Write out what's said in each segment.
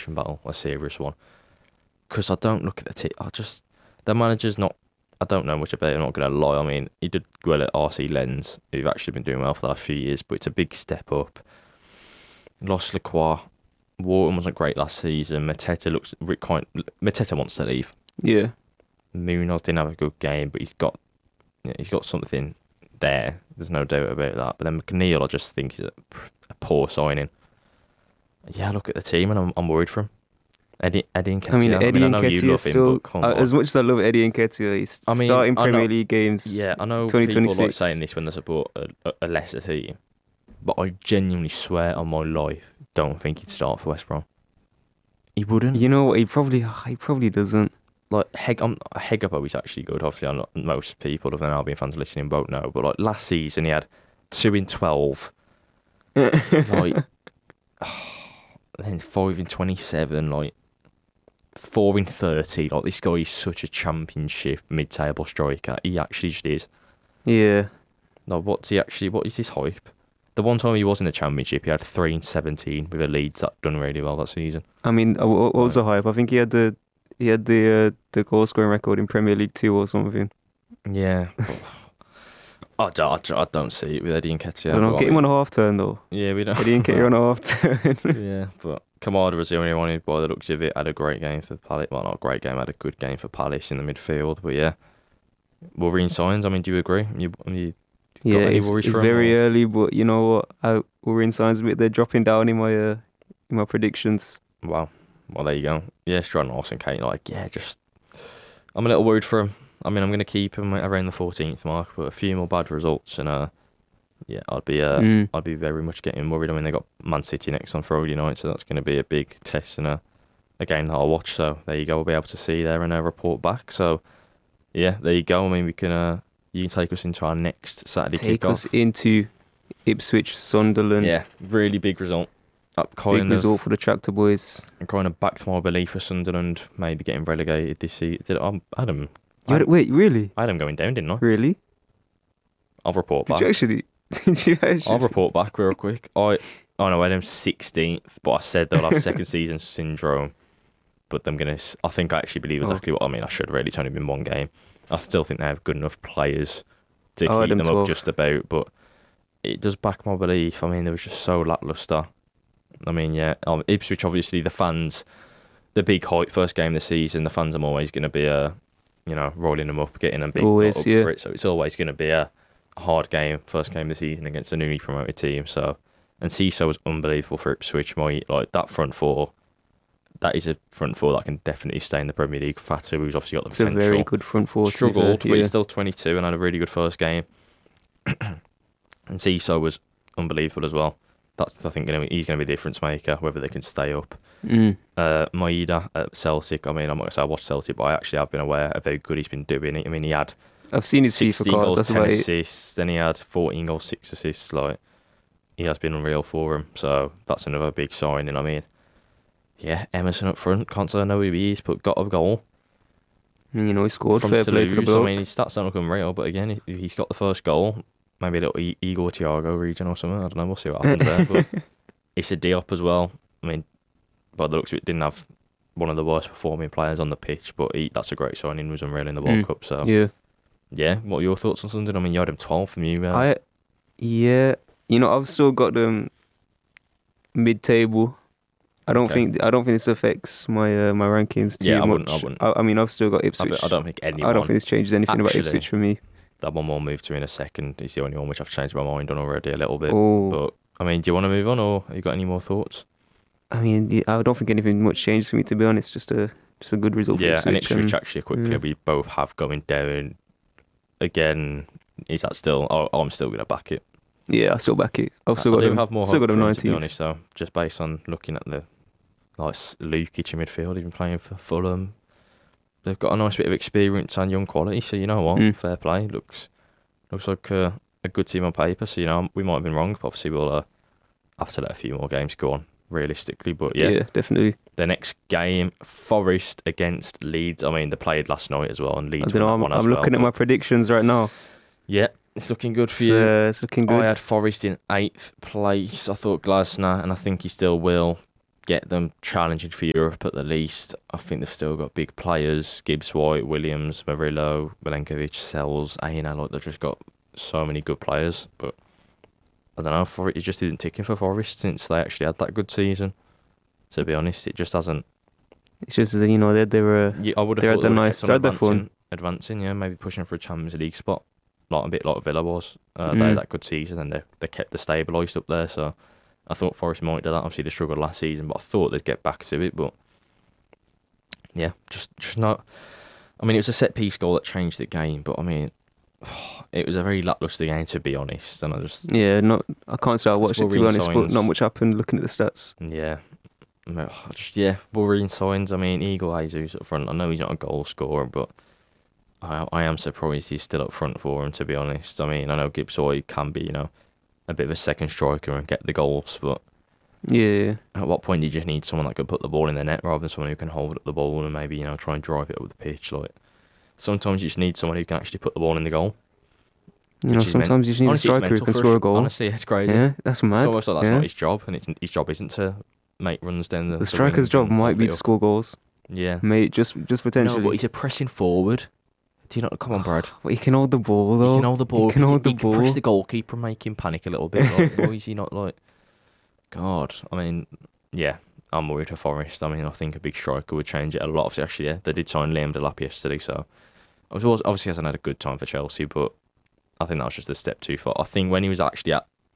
relegation battle, a serious one. Because I don't look at the team. The manager's not. I don't know much about it. I'm not going to lie. I mean, he did well at RC Lens, who've actually been doing well for the last few years, but it's a big step up. Lost Lacroix. Wharton wasn't great last season. Mateta wants to leave. Yeah. Munoz didn't have a good game, but he's got something there. There's no doubt about that. But then McNeil, I just think is a poor signing. Yeah, I look at the team and I'm worried for him. Eddie Nketiah. I mean, Eddie Nketiah still. As much as I love Eddie Nketiah, he's starting Premier League games. Yeah, I know 2026. people like saying this when they support a lesser team, but I genuinely swear on my life, don't think he'd start for West Brom. He wouldn't. You know what? He probably doesn't. Like Hegapo is actually good. Obviously, most people of the Albion fans listening won't know, but like last season he had 2 in 12, like then 5 in 27, like 4 in 30. Like this guy is such a championship mid-table striker. He actually just is. Yeah. No, what is his hype? The one time he was in the Championship, he had 3 in 17 with a Leeds that done really well that season. I mean, what was the hype? I think he had the goal scoring record in Premier League 2 or something. Yeah. I don't see it with Eddie Nketiah. I don't get him on a half turn though. Yeah, we don't. Eddie Nketiah on a half turn. Yeah, but Kamada was the only one who, by the looks of it, had a great game for Palace. Well, not a great game, had a good game for Palace in the midfield. But yeah, worrying signs. I mean, do you agree? Yeah, it's very early, but you know what? Worrying signs a bit. They're dropping down in my predictions. Wow. Well, there you go. Yeah, Strand Larson, Kate. I'm a little worried for him. I mean, I'm going to keep him around the 14th mark, but a few more bad results, and I'd be very much getting worried. I mean, they got Man City next on Friday night, so that's going to be a big test and a game that I'll watch. So there you go. We'll be able to see there and report back. So yeah, there you go. I mean, you can take us into our next Saturday kickoff. Take us into Ipswich, Sunderland. Yeah, really big result. Big result for the Tractor Boys. I'm kind of back to my belief for Sunderland maybe getting relegated this season. Adam. Wait, really? I had them going down, didn't I? Really? I'll report back. Did you actually? I'll report back real quick. I had them 16th, but I said they'll have second season syndrome. But I think I actually believe exactly what I mean. I should really. It's only been one game. I still think they have good enough players to keep them 12. Up just about. But it does back my belief. I mean, they was just so lacklustre. I mean, yeah, Ipswich, obviously, the fans, the big hype, first game of the season, the fans are always going to be, rolling them up, getting them big for it. So it's always going to be a hard game, first game of the season against a newly promoted team. So, and Ciso was unbelievable for Ipswich. That front four, that is a front four that can definitely stay in the Premier League. Fatu, who's obviously got the potential. It's a very good front four. Struggled, but he's still 22 and had a really good first game. And Ciso was unbelievable as well. That's, I think, he's going to be the difference maker, whether they can stay up. Maeda at Celtic. I mean, I'm not going to say I watched Celtic, but I actually have been aware of how good he's been doing. I mean, he had I've seen his FIFA cards. Goals, that's 10 about assists. Then he had 14 goals, 6 assists. Like, he has been unreal for him. So that's another big signing. I mean, yeah, Emerson up front. Can't say I know who he is, but got a goal. You know, he scored. Fair play to the bloke. I mean, his stats don't look unreal, but again, he's got the first goal. Maybe a little Igor Thiago region or something. I don't know. We'll see what happens there. But it's a Diop as well. I mean, by the looks of it, didn't have one of the worst performing players on the pitch, but that's a great signing. Was unreal in the World Cup. So yeah. What are your thoughts on Sunderland? I mean, you had him 12 from you. I've still got them mid-table. I don't think this affects my rankings too much. I wouldn't. I mean, I've still got Ipswich. I don't think anyone. I don't think this changes anything about Ipswich for me. That one more move to me in a second. It's the only one which I've changed my mind on already a little bit. But I mean, do you want to move on, or have you got any more thoughts? I mean, I don't think anything much changes for me, to be honest. Just a good result for Ipswich. And Ipswich actually quickly we both have going down. Again, is that still? I'm still going to back it. Yeah, I still back it. I've still got them. Have more still got them 19. To be honest, though, just based on looking at the Lukic in midfield, even playing for Fulham. They've got a nice bit of experience and young quality, so you know what? Fair play. Looks like a good team on paper. So we might have been wrong, but obviously we'll have to let a few more games go on realistically. But yeah, definitely. The next game, Forest against Leeds. I mean, they played last night as well, and Leeds. I'm looking at my predictions right now. Yeah, it's looking good for you. It's looking good. I had Forest in 8th place. I thought Glasner, and I think he still will, get them challenging for Europe at the least. I think they've still got big players: Gibbs White, Williams, Murillo, Milenkovic, Sells, Aina. Like, they've just got so many good players. But I don't know, it just isn't ticking for Forest since they actually had that good season. To be honest, it just hasn't. It's just that, you know, they're I would have thought the nice start, the fun. Advancing, yeah, maybe pushing for a Champions League spot, like a bit like Villa was. They had that good season, and they kept the stabilised up there. So I thought Forest might do that. Obviously, they struggled last season, but I thought they'd get back to it. But yeah, just not. I mean, it was a set piece goal that changed the game, but I mean, it was a very lacklustre game, to be honest. And I can't say I watched it, to be honest, but not much happened looking at the stats. Yeah. Wolverine signs. I mean, Igor Jesus up front. I know he's not a goal scorer, but I am surprised he's still up front for him, to be honest. I mean, I know Gibbs White can be, you know, a bit of a second striker and get the goals, but yeah, at what point do you just need someone that can put the ball in the net rather than someone who can hold up the ball and maybe, you know, try and drive it up the pitch? Like, sometimes you just need someone who can actually put the ball in the goal. You know, sometimes you just need a striker who can score a goal. Honestly, it's crazy. Yeah, that's mad. It's almost like that's not his job, and his job isn't to make runs down the striker's job might be to score goals. Yeah, mate, just potentially. No, but he's a pressing forward. Do you not? Come on, Brad. Well, he can hold the ball though. He can hold the ball. He can press the goalkeeper and make him panic a little bit. Like, why is he not like? God, I mean, yeah, I'm worried for Forest. I mean, I think a big striker would change it a lot. Actually, yeah, they did sign Liam Delap yesterday, so obviously hasn't had a good time for Chelsea, but I think that was just a step too far. I think when he was actually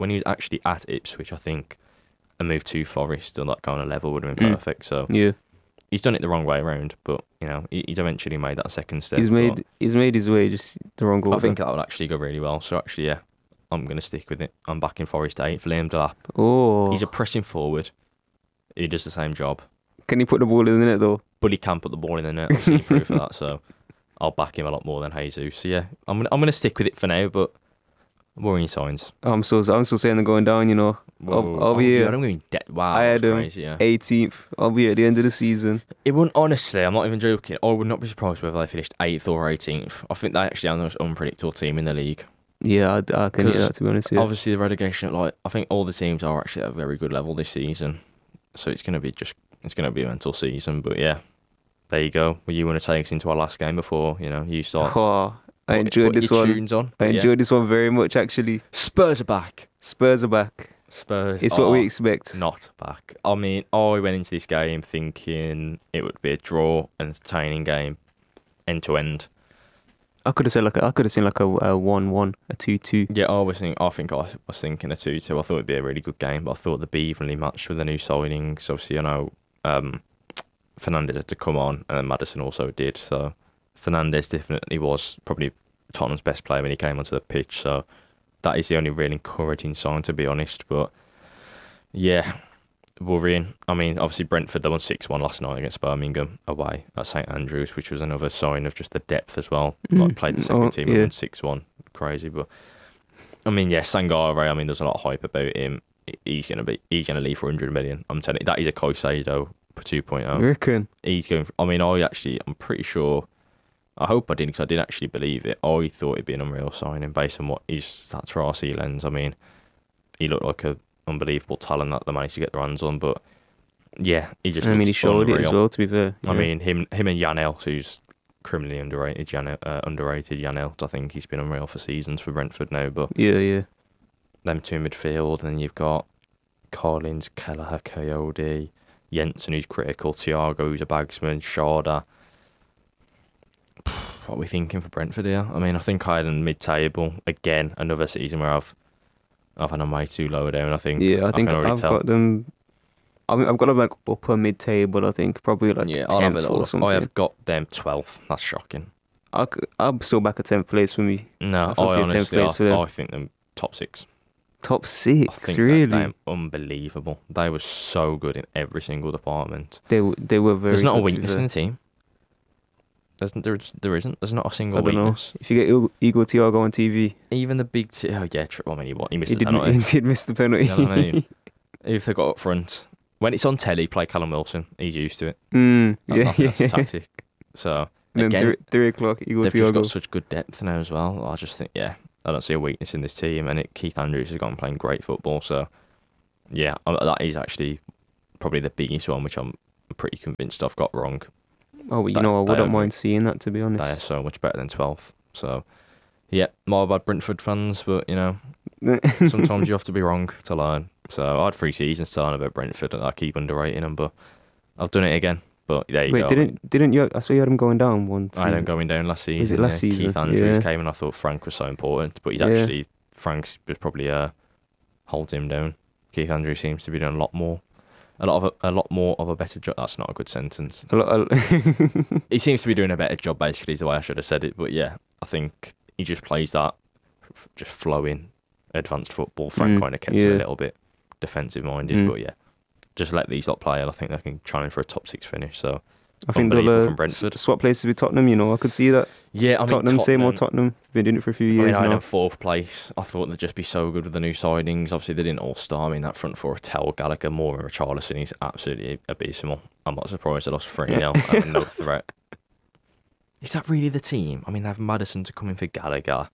at Ipswich, I think a move to Forest on that kind of level would have been perfect. So yeah, he's done it the wrong way around, but you know, he's eventually made that second step. He's made his way, just the wrong goal. I think that would actually go really well. So actually, yeah, I'm going to stick with it. I'm backing Forest 8 for Liam Delap. Oh, he's a pressing forward. He does the same job. Can he put the ball in the net though? But he can put the ball in the net. I've seen proof of that. So I'll back him a lot more than Jesus. So yeah, I'm gonna stick with it for now, but worrying signs. I'm still saying they're going down, you know. I'll be here. I'm going wow, I had crazy, 18th. I'll be at the end of the season. It wouldn't, honestly, I'm not even joking. I would not be surprised whether they finished 8th or 18th. I think they actually are the most unpredictable team in the league. Yeah, I can hear that, to be honest. Yeah. Obviously, the relegation, I think all the teams are actually at a very good level this season. So it's going to be a mental season. But yeah, there you go. Well, you want to take us into our last game before, you know, you start. Oh, I enjoyed this one. I enjoyed this one very much, actually. Spurs are back. Spurs. It's what we expect. Not back. I mean, I went into this game thinking it would be a draw, an entertaining game, end to end. I could have seen like a 1-1, a 2-2. Yeah, I was thinking a 2-2. I thought it'd be a really good game, but I thought they'd be evenly matched with the new signings. Obviously, I know Fernandes had to come on, and then Maddison also did. So Fernandes definitely was probably Tottenham's best player when he came onto the pitch. So that is the only really encouraging sign, to be honest. But yeah, worrying. I mean, obviously Brentford, they won 6-1 last night against Birmingham away at St Andrews, which was another sign of just the depth as well. Like, played the second team and won 6-1. Crazy. But I mean, yeah, Sangare, I mean, there's a lot of hype about him. He's gonna leave for 100 million. I'm telling you, that is a Caicedo 2.0. You reckon? He's going for, I mean, I'm pretty sure, I hope I did, because I did actually believe it. I thought it'd be an unreal signing based on what his stats for RC Lens. I mean, he looked like a unbelievable talent that they managed to get their hands on, but yeah, he just. I mean, he showed it as well. To be fair, I mean, him and Janelt, who's criminally underrated. Janelt, I think he's been unreal for seasons for Brentford now. But yeah, them two midfield, and then you've got Collins, Kelleher, Coyote, Jensen, who's critical, Thiago, who's a bagsman, Shada. What are we thinking for Brentford here? I mean, I think I had in mid-table again. Another season where I've had them way too low down. I think. Yeah, I think I've got them. I mean, I've got them like upper mid-table. I think probably like 10th or something. I have got them 12th. That's shocking. I'm still back at 10th place for me. No, I think them top 6. Top 6, I think really? They're unbelievable. They were so good in every single department. They were very. There's not good a weakness in the team. There isn't. There's not a single weakness. If you get Igor Thiago on TV, even the big. I mean, he missed the penalty. He did miss the penalty. You know what I mean? If they got up front, when it's on telly, play Callum Wilson. He's used to it. That's a tactic. So and again, then 3 o'clock, Igor they've Thiago. just got such good depth now as well. I just think, I don't see a weakness in this team, and Keith Andrews has gone playing great football. So yeah, that is actually probably the biggest one, which I'm pretty convinced I've got wrong. Oh, but I wouldn't mind seeing that, to be honest. They are so much better than 12th. So, yeah, more about Brentford fans, but, sometimes you have to be wrong to learn. So, I had 3 seasons to learn about Brentford, and I keep underrating them, but I've done it again. But there you go. Didn't you? I swear you had him going down once. I had him going down last season. Was it last season? Keith Andrews came, and I thought Frank was so important, but Frank was probably holds him down. Keith Andrews seems to be doing a lot more of a better job. That's not a good sentence. He seems to be doing a better job, basically, is the way I should have said it. But yeah, I think he just plays that just flowing, advanced football. Frank kind of kept him a little bit defensive minded, but yeah. Just let these lot play, and I think they can challenge for a top 6 finish. So I think they'll swap places with Tottenham. I could see that. Yeah, Tottenham, same old Tottenham. Been doing it for a few years now. In 4th place. I thought they'd just be so good with the new signings. Obviously, they didn't all star. That front four, Tell, Gallagher, Moore, and Richarlison, he's absolutely abysmal. I'm not surprised they lost 3-0. No threat. Is that really the team? They have Maddison to come in for Gallagher.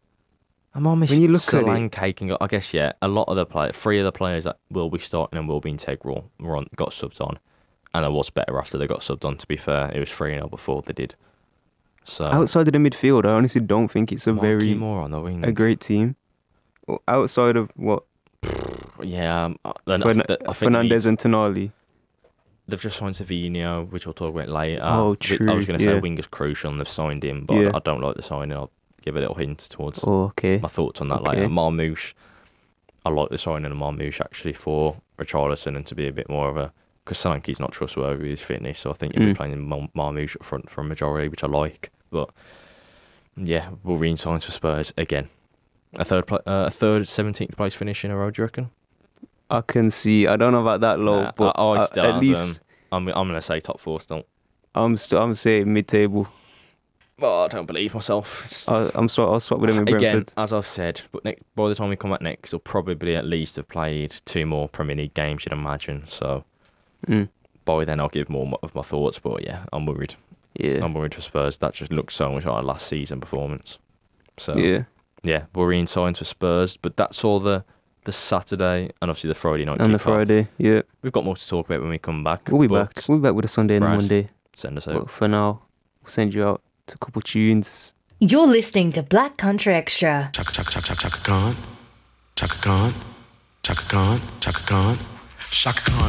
Am I missing Solanke? I guess, yeah. A lot of the players, 3 of the players that will be starting and will be integral got subbed on. And it was better after they got subbed on, to be fair. It was 3-0 before they did. So outside of the midfield, I honestly don't think it's a great team. Outside of what? Yeah. Fernandez and Tonali. They've just signed Savinho, which we'll talk about later. Oh, true. I was going to say Winger's crucial, and they've signed him, but I don't like the signing. I'll give a little hint towards my thoughts on that later. Marmouche, I like the signing of Marmouche actually for Richarlison, and to be a bit more of a... Because Solanke's not trustworthy with his fitness, so I think you'll be playing Marmouche up front for a majority, which I like. But yeah, we'll re-sign for Spurs again. A third 17th place finish in a row, do you reckon? I can see. I don't know about that low, but at least I'm gonna say top 4 still. I'm saying mid-table. Well, I don't believe myself. I'll swap with him in Brentford. Again, as I've said, but by the time we come back next, he'll probably at least have played 2 more Premier League games, you'd imagine. So by then I'll give more of my thoughts. But yeah, I'm worried. Yeah, I'm worried for Spurs. That just looks so much like our last season performance. So yeah, worrying signs for Spurs. But that's all the Saturday and obviously the Friday night. And the Friday, yeah. We've got more to talk about when we come back. We'll be back. We'll be back with a Sunday and a Monday. Send us out. But for now, we'll send you out to a couple tunes. You're listening to Black Country Extra. Chaka Khan. Chaka Khan. Chaka Khan. Chaka Khan. Chaka Khan. Chaka Khan